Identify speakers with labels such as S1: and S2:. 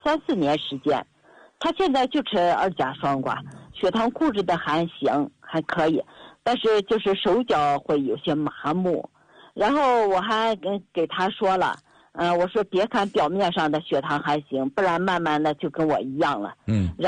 S1: 3-4年时间。他现在就吃2价双胍，血糖控制的还行，还可以，但是就是手脚会有些麻木。然后我还给他说了，我说别看表面上的血糖还行，不然慢慢的就跟我一样了。